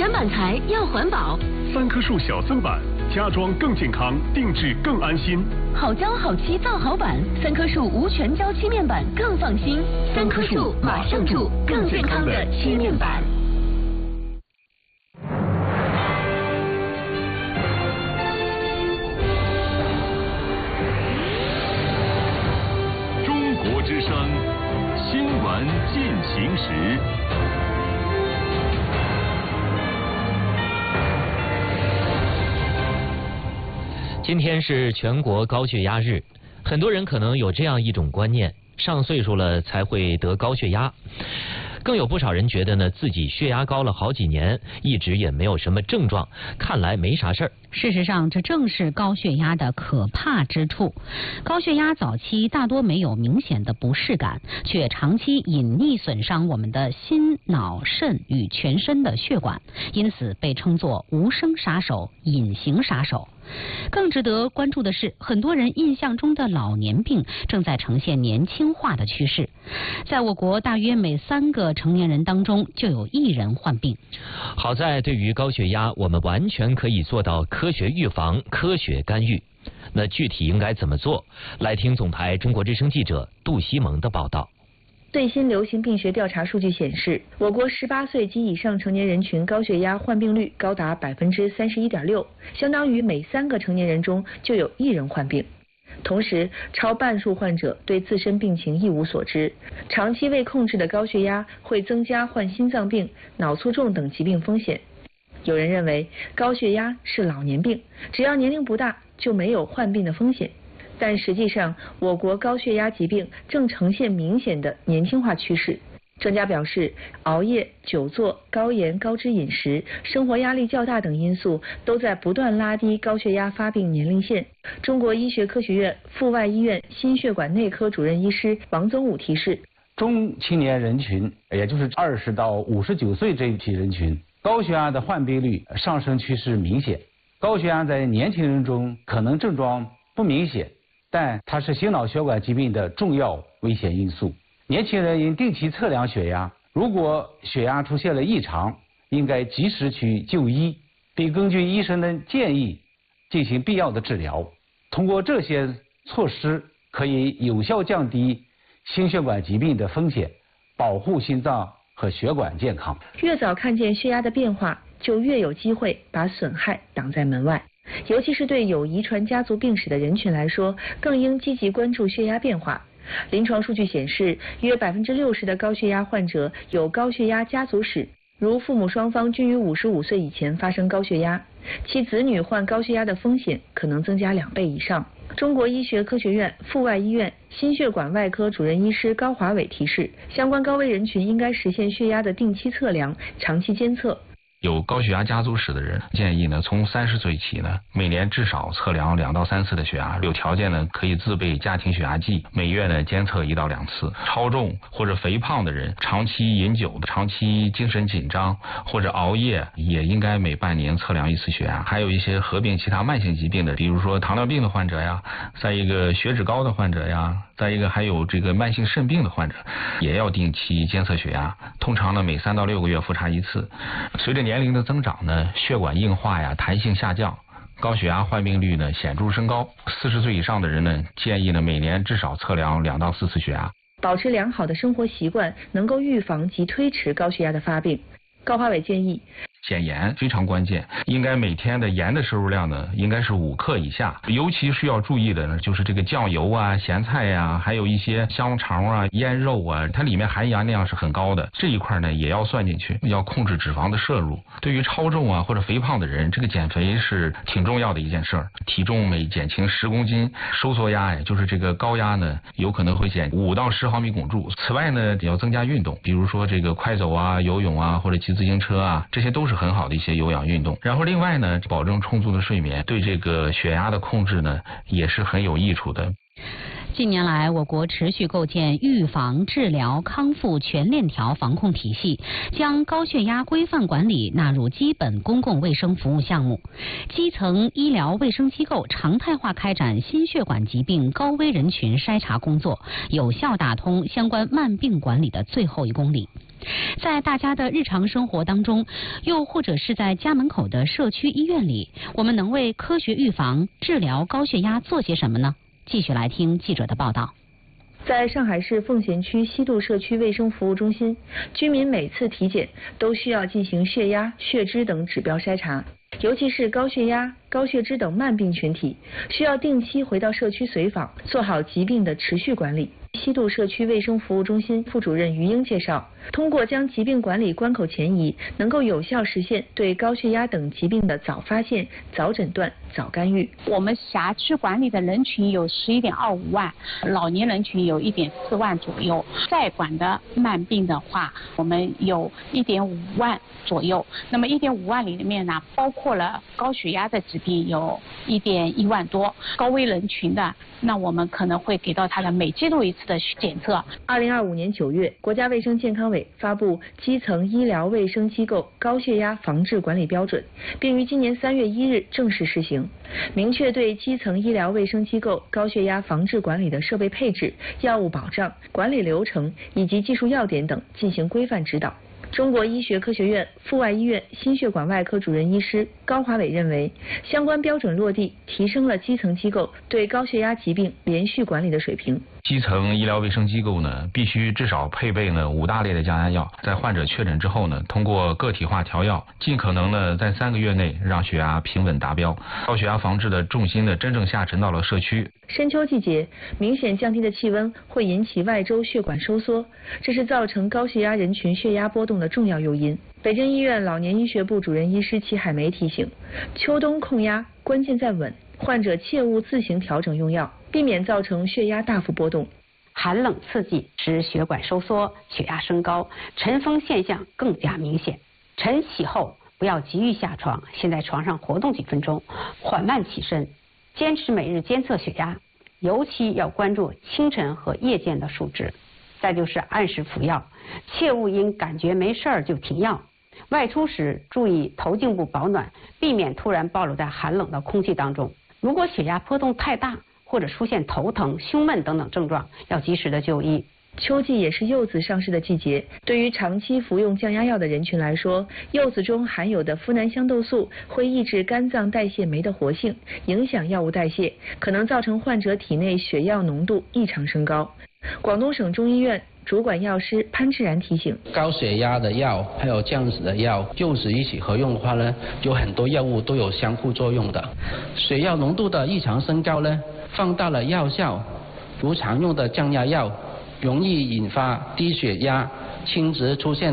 原板材要环保。 3棵树小增板，家装更健康，定制更安心。 好胶好漆造好板，3棵树无全胶漆面板更放心。3棵树马上住更健康的漆面板。 中国之声新闻进行时。 今天是全国高血压日，很多人可能有这样一种观念，上岁数了才会得高血压。更有不少人觉得呢，自己血压高了好几年，一直也没有什么症状，看来没啥事儿。 事实上，这正是高血压的可怕之处。高血压早期大多没有明显的不适感，却长期隐匿损伤我们的心、脑、肾与全身的血管，因此被称作无声杀手、隐形杀手。更值得关注的是，很多人印象中的老年病正在呈现年轻化的趋势。在我国，大约每3个成年人当中就有1人患病。 好在对于高血压，我们完全可以做到科学预防、科学干预。那具体应该怎么做？来听总台中国之声记者杜西蒙的报道。 最新流行病学调查数据显示，我国18岁及以上成年人群高血压患病率高达31.6%，相当于每3个成年人中就有1人患病。同时，超半数患者对自身病情一无所知，长期未控制的高血压会增加患心脏病、脑卒中等疾病风险。有人认为高血压是老年病，只要年龄不大就没有患病的风险。但实际上，我国高血压疾病正呈现明显的年轻化趋势。专家表示，熬夜、久坐、高盐、高脂饮食、生活压力较大等因素都在不断拉低高血压发病年龄线。中国医学科学院阜外医院心血管内科主任医师王宗武提示， 中青年人群，也就是20到59岁这一批人群，高血压的患病率上升趋势明显。高血压在年轻人中可能症状不明显，但它是心脑血管疾病的重要危险因素。年轻人应定期测量血压，如果血压出现了异常，应该及时去就医，并根据医生的建议进行必要的治疗。通过这些措施，可以有效降低心血管疾病的风险，保护心脏和血管健康。 越早看见血压的变化，就越有机会把损害挡在门外。尤其是对有遗传家族病史的人群来说，更应积极关注血压变化。临床数据显示，约60%的高血压患者有高血压家族史，如父母双方均于55岁以前发生高血压，其子女患高血压的风险可能增加2倍以上。中国医学科学院阜外医院心血管外科主任医师高华伟提示，相关高危人群应该实现血压的定期测量、长期监测。 有高血压家族史的人，建议呢从30岁起呢，每年至少测量2到3次的血压，有条件呢可以自备家庭血压计，每月呢监测1到2次。超重或者肥胖的人，长期饮酒的、长期精神紧张或者熬夜，也应该每半年测量1次血压。还有一些合并其他慢性疾病的，比如说糖尿病的患者呀，再一个血脂高的患者呀，再一个还有这个慢性肾病的患者，也要定期监测血压，通常呢每3到6个月复查1次。随着年龄的增长呢，血管硬化呀、弹性下降，高血压患病率呢显著升高。40岁以上的人呢，建议呢每年至少测量2到4次血压。 保持良好的生活习惯，能够预防及推迟高血压的发病。高华伟建议， 减盐非常关键，应该每天的盐的摄入量呢，应该是5克以下。尤其需要注意的呢，就是这个酱油啊、咸菜呀，还有一些香肠啊、腌肉啊，它里面含盐量是很高的，这一块呢也要算进去，要控制脂肪的摄入。对于超重啊或者肥胖的人，这个减肥是挺重要的一件事儿。体重每减轻10公斤，收缩压呀，就是这个高压呢，有可能会减5到10毫米汞柱。此外呢，也要增加运动，比如说这个快走啊、游泳啊，或者骑自行车啊，这些都是很好的一些有氧运动。然后另外呢，保证充足的睡眠，对这个血压的控制呢也是很有益处的。 近年来，我国持续构建预防、治疗、康复全链条防控体系，将高血压规范管理纳入基本公共卫生服务项目。基层医疗卫生机构常态化开展心血管疾病高危人群筛查工作，有效打通相关慢病管理的最后1公里。在大家的日常生活当中，又或者是在家门口的社区医院里，我们能为科学预防、治疗高血压做些什么呢？继续来听记者的报道。 在上海市奉贤区西渡社区卫生服务中心，居民每次体检都需要进行血压、血脂等指标筛查，尤其是高血压、高血脂等慢病群体，需要定期回到社区随访，做好疾病的持续管理。西渡社区卫生服务中心副主任于英介绍，通过将疾病管理关口前移，能够有效实现对高血压等疾病的早发现、早诊断、早干预。 我们辖区管理的人群有11.25万，老年人群有1.4万左右。在管的慢病的话，我们有1.5万左右。那么1.5万里面呢，包括了高血压的疾病有1.1万多，高危人群的，那我们可能会给到他的每季度1次的检测。 2025年9月，国家卫生健康委发布《基层医疗卫生机构高血压防治管理标准》，并于今年3月1日正式施行，明确对基层医疗卫生机构高血压防治管理的设备配置、药物保障、管理流程以及技术要点等进行规范指导。中国医学科学院阜外医院心血管外科主任医师高华伟认为，相关标准落地，提升了基层机构对高血压疾病连续管理的水平。 基层医疗卫生机构呢，必须至少配备呢5大类的降压药，在患者确诊之后呢，通过个体化调药，尽可能呢在3个月内让血压平稳达标。高血压防治的重心呢，真正下沉到了社区。 深秋季节，明显降低的气温会引起外周血管收缩，这是造成高血压人群血压波动的重要诱因。北京医院老年医学部主任医师齐海梅提醒，秋冬控压关键在稳，患者切勿自行调整用药，避免造成血压大幅波动。 寒冷刺激使血管收缩，血压升高，晨风现象更加明显。晨起后不要急于下床，先在床上活动几分钟，缓慢起身，坚持每日监测血压，尤其要关注清晨和夜间的数值。再就是按时服药，切勿因感觉没事儿就停药。外出时注意头颈部保暖，避免突然暴露在寒冷的空气当中。如果血压波动太大，或者出现头疼、胸闷等等症状，要及时的就医。 秋季也是柚子上市的季节，对于长期服用降压药的人群来说，柚子中含有的呋喃香豆素会抑制肝脏代谢酶的活性，影响药物代谢，可能造成患者体内血药浓度异常升高。广东省中医院主管药师潘志然提醒， 高血压的药还有降脂的药，柚子一起合用的话呢，有很多药物都有相互作用的。血药浓度的异常升高呢，放大了药效，如常用的降压药容易引发低血压、轻值出现